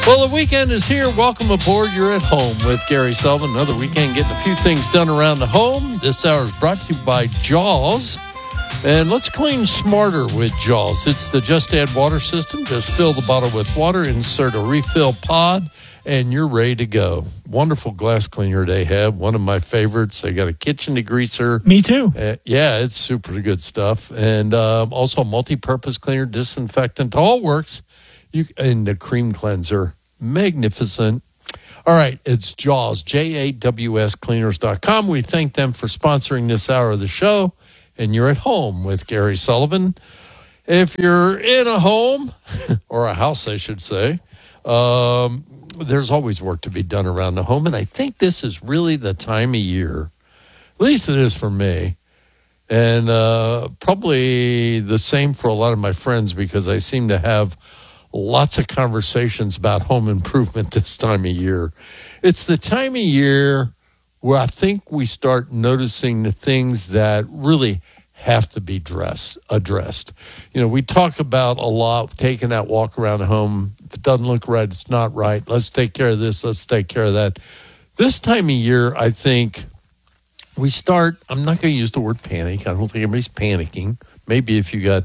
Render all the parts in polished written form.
Well, the weekend is here. Welcome aboard. You're at home with Gary Sullivan. Another weekend getting a few things done around the home. This hour is brought to you by Jaws. And let's clean smarter with Jaws. It's the Just Add Water system. Just fill the bottle with water, insert a refill pod, and you're ready to go. Wonderful glass cleaner they have. One of my favorites. They got a kitchen degreaser. Me too. Yeah, it's super good stuff. And also a multi-purpose cleaner, disinfectant. All works. And the cream cleanser. Magnificent. All right, it's Jaws, JAWS Cleaners.com. We thank them for sponsoring this hour of the show. And you're at home with Gary Sullivan. If you're in a home, or a house, I should say, there's always work to be done around the home. And I think this is really the time of year, at least it is for me, and probably the same for a lot of my friends, because I seem to have lots of conversations about home improvement this time of year. It's the time of year where I think we start noticing the things that really have to be addressed. You know, we talk about a lot, taking that walk around the home. If it doesn't look right, it's not right. Let's take care of this. Let's take care of that. This time of year, I think we start, I'm not going to use the word panic. I don't think anybody's panicking. Maybe if you got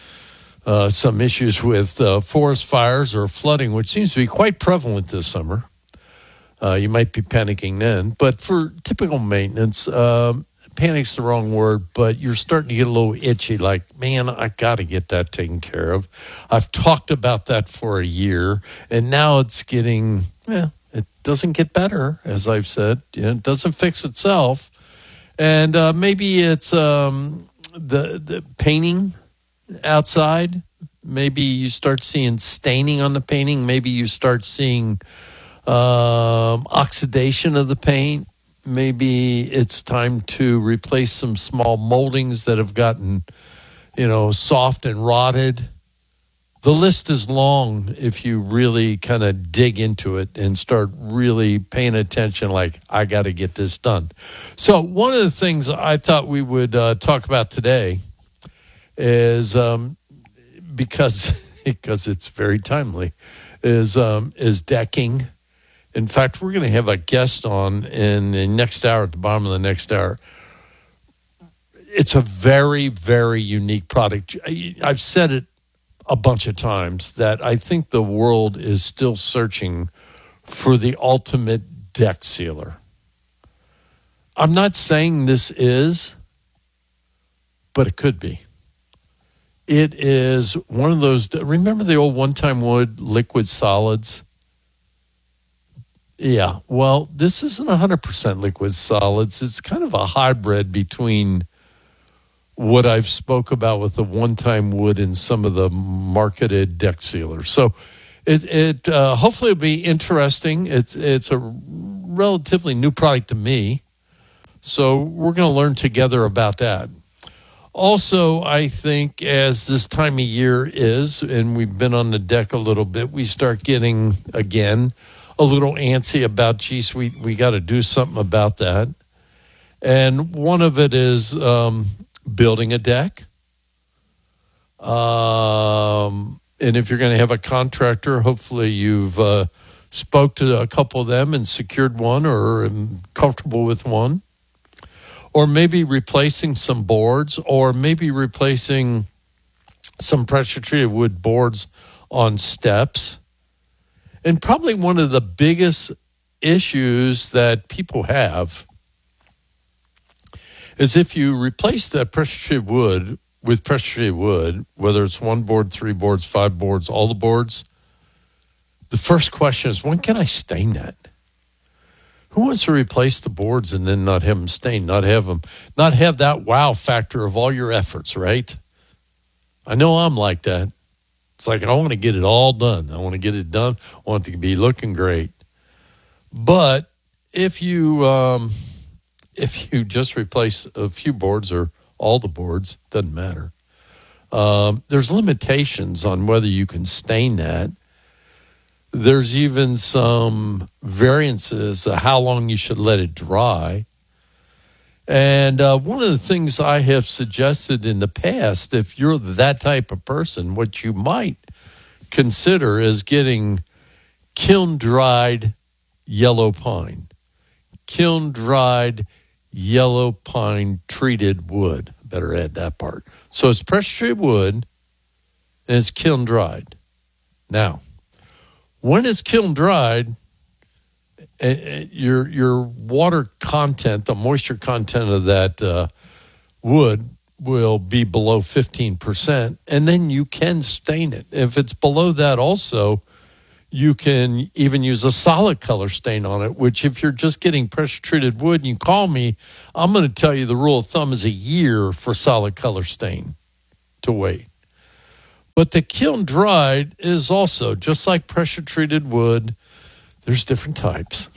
some issues with forest fires or flooding, which seems to be quite prevalent this summer. You might be panicking then. But for typical maintenance, panic's the wrong word, but you're starting to get a little itchy, like, man, I got to get that taken care of. I've talked about that for a year, and now it's getting, it doesn't get better, as I've said. It doesn't fix itself. And maybe it's the painting outside. Maybe you start seeing staining on the painting. Maybe you start seeing oxidation of the paint. Maybe it's time to replace some small moldings that have gotten, soft and rotted. The list is long if you really kind of dig into it and start really paying attention, like, I got to get this done. So one of the things I thought we would talk about today is because it's very timely, is decking. In fact, we're going to have a guest on in the next hour, at the bottom of the next hour. It's a very, very unique product. I've said it a bunch of times that I think the world is still searching for the ultimate deck sealer. I'm not saying this is, but it could be. It is one of those, remember the old one-time wood liquid solids? Yeah, well, this isn't 100% liquid solids. It's kind of a hybrid between what I've spoke about with the one-time wood and some of the marketed deck sealers. So it hopefully will be interesting. It's a relatively new product to me, so we're going to learn together about that. Also, I think as this time of year is, and we've been on the deck a little bit, we start getting, again, a little antsy about, geez, we got to do something about that. And one of it is building a deck. And if you're going to have a contractor, hopefully you've spoke to a couple of them and secured one or comfortable with one. Or maybe replacing some boards, or maybe replacing some pressure-treated wood boards on steps. And probably one of the biggest issues that people have is if you replace that pressure-treated wood with pressure-treated wood, whether it's one board, 3 boards, 5 boards, all the boards, the first question is, when can I stain that? Who wants to replace the boards and then not have them stained, not have that wow factor of all your efforts, right? I know I'm like that. It's like, I want to get it all done. I want to get it done. I want it to be looking great. But if you just replace a few boards or all the boards, doesn't matter. There's limitations on whether you can stain that. There's even some variances of how long you should let it dry. And one of the things I have suggested in the past, if you're that type of person, what you might consider is getting kiln-dried yellow pine. Kiln-dried yellow pine treated wood. Better add that part. So it's pressure-treated wood, and it's kiln-dried. Now, when it's kiln-dried, your water content, the moisture content of that wood will be below 15%, and then you can stain it. If it's below that also, you can even use a solid color stain on it, which if you're just getting pressure-treated wood and you call me, I'm going to tell you the rule of thumb is a year for solid color stain to wait. But the kiln-dried is also, just like pressure-treated wood, there's different types.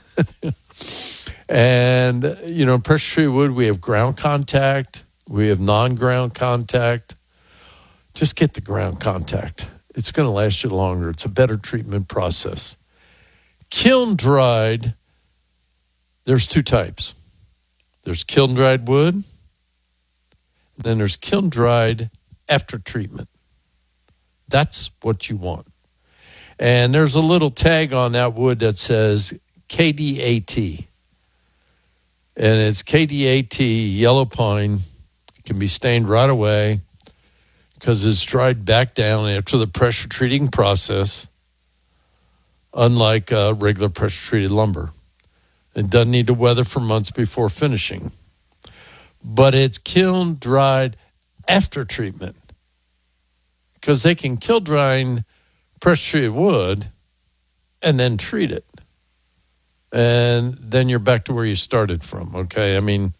And, pressure-treated wood, we have ground contact. We have non-ground contact. Just get the ground contact. It's going to last you longer. It's a better treatment process. Kiln-dried, there's two types. There's kiln-dried wood, and then there's kiln-dried after treatment. That's what you want. And there's a little tag on that wood that says KDAT. And it's KDAT, yellow pine. It can be stained right away because it's dried back down after the pressure treating process, unlike regular pressure treated lumber. It doesn't need to weather for months before finishing. But it's kiln dried after treatment because they can kiln dry pressure treated wood and then treat it. And then you're back to where you started from, okay? I mean,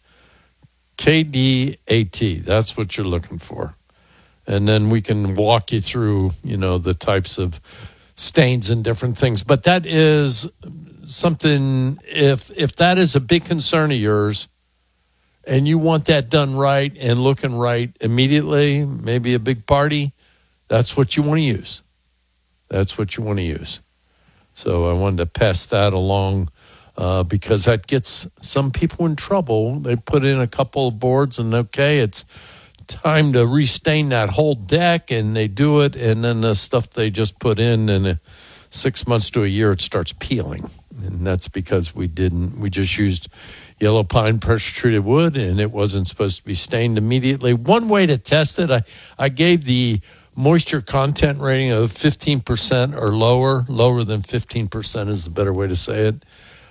KDAT, that's what you're looking for. And then we can walk you through, the types of stains and different things. But that is something, if that is a big concern of yours and you want that done right and looking right immediately, maybe a big party, that's what you want to use. That's what you want to use. So I wanted to pass that along because that gets some people in trouble. They put in a couple of boards and, okay, it's time to restain that whole deck, and they do it, and then the stuff they just put in 6 months to a year, it starts peeling. And that's because we just used yellow pine pressure-treated wood, and it wasn't supposed to be stained immediately. One way to test it, I gave the moisture content rating of 15% or lower than 15% is the better way to say it.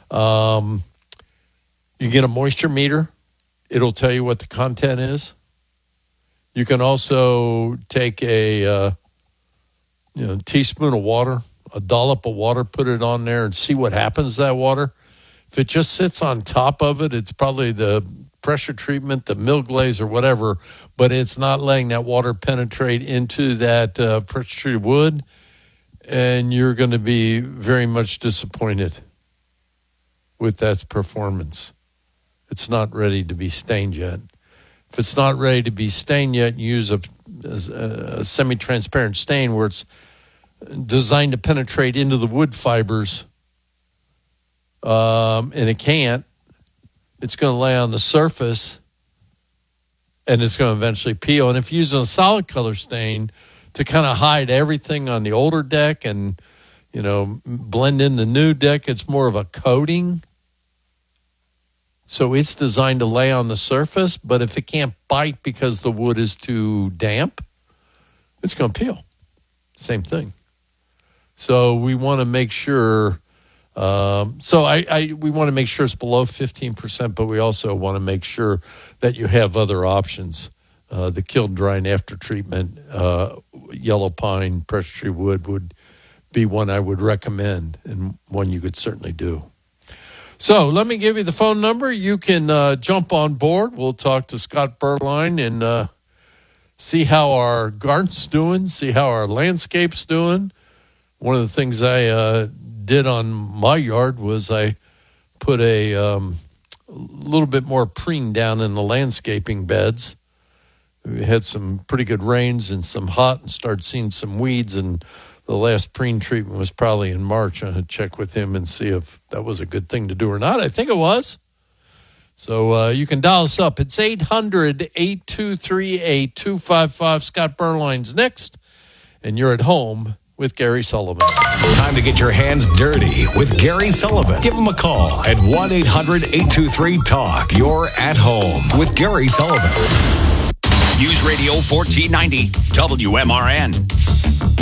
You get a moisture meter. It'll tell you what the content is. You can also take a teaspoon of water, a dollop of water, put it on there and see what happens to that water. If it just sits on top of it, it's probably the pressure treatment, the mill glaze or whatever, but it's not letting that water penetrate into that pressure-treated wood, and you're going to be very much disappointed with that performance. It's not ready to be stained yet. If it's not ready to be stained yet, use a semi-transparent stain where it's designed to penetrate into the wood fibers, and it can't. It's going to lay on the surface, and it's going to eventually peel. And if you're using a solid color stain to kind of hide everything on the older deck and, blend in the new deck, it's more of a coating. So it's designed to lay on the surface, but if it can't bite because the wood is too damp, it's going to peel. Same thing. So we want to make sure. We want to make sure it's below 15%, but we also want to make sure that you have other options. The kiln dry and after treatment, yellow pine, pressure treated wood would be one I would recommend and one you could certainly do. So let me give you the phone number. You can jump on board. We'll talk to Scott Berline and see how our garden's doing, see how our landscape's doing. One of the things I did on my yard was I put a little bit more preen down in the landscaping beds. We had some pretty good rains and some hot and started seeing some weeds, and the last preen treatment was probably in March. I had to check with him and see if that was a good thing to do or not. I think it was. So you can dial us up. It's 800-823-8255. Scott Berline's next, and you're at home with Gary Sullivan. Time to get your hands dirty with Gary Sullivan. Give him a call at 1-800-823-TALK. You're at home with Gary Sullivan. News Radio 1490 WMRN.